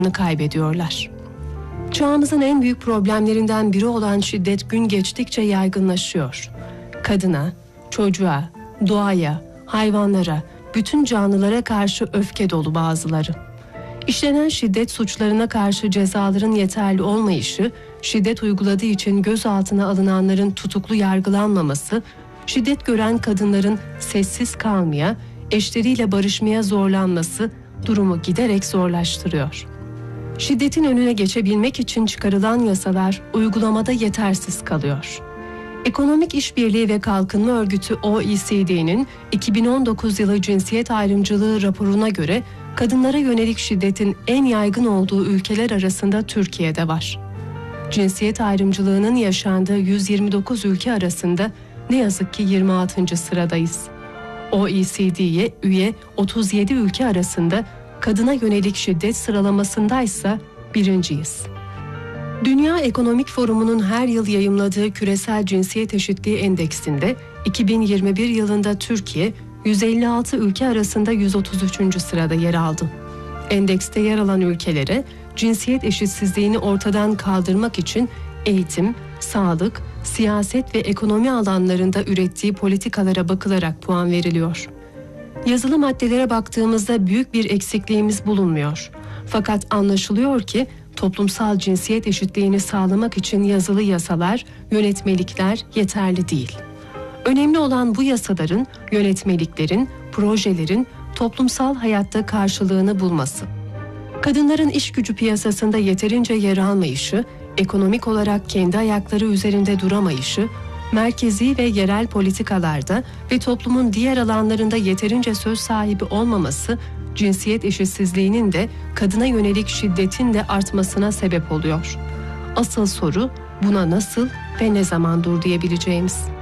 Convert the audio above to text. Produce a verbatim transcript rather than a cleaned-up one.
kaybediyorlar. Çağımızın en büyük problemlerinden biri olan şiddet gün geçtikçe yaygınlaşıyor. Kadına, çocuğa, doğaya, hayvanlara, bütün canlılara karşı öfke dolu bazıları. İşlenen şiddet suçlarına karşı cezaların yeterli olmayışı, şiddet uyguladığı için gözaltına alınanların tutuklu yargılanmaması, şiddet gören kadınların sessiz kalmaya, eşleriyle barışmaya zorlanması durumu giderek zorlaştırıyor. Şiddetin önüne geçebilmek için çıkarılan yasalar uygulamada yetersiz kalıyor. Ekonomik İşbirliği ve Kalkınma Örgütü O E C D'nin iki bin on dokuz yılı cinsiyet ayrımcılığı raporuna göre kadınlara yönelik şiddetin en yaygın olduğu ülkeler arasında Türkiye'de var. Cinsiyet ayrımcılığının yaşandığı yüz yirmi dokuz ülke arasında ne yazık ki yirmi altıncı sıradayız. O E C D'ye üye otuz yedi ülke arasında kadına yönelik şiddet sıralamasındaysa birinciyiz. Dünya Ekonomik Forumu'nun her yıl yayımladığı Küresel Cinsiyet Eşitliği Endeksinde iki bin yirmi bir yılında Türkiye yüz elli altı ülke arasında yüz otuz üçüncü sırada yer aldı. Endekste yer alan ülkelere cinsiyet eşitsizliğini ortadan kaldırmak için eğitim, sağlık, siyaset ve ekonomi alanlarında ürettiği politikalara bakılarak puan veriliyor. Yazılı maddelere baktığımızda büyük bir eksikliğimiz bulunmuyor. Fakat anlaşılıyor ki toplumsal cinsiyet eşitliğini sağlamak için yazılı yasalar, yönetmelikler yeterli değil. Önemli olan bu yasaların, yönetmeliklerin, projelerin toplumsal hayatta karşılığını bulması. Kadınların iş gücü piyasasında yeterince yer almayışı, ekonomik olarak kendi ayakları üzerinde duramayışı, merkezi ve yerel politikalarda ve toplumun diğer alanlarında yeterince söz sahibi olmaması, cinsiyet eşitsizliğinin de kadına yönelik şiddetin de artmasına sebep oluyor. Asıl soru buna nasıl ve ne zaman dur diyebileceğimiz.